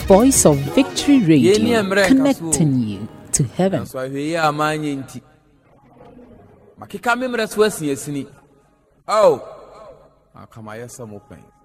Voice of Victory Radio, connecting you to heaven. So I hear a man inti. Makika memre so asini. Oh. Akamaya some open.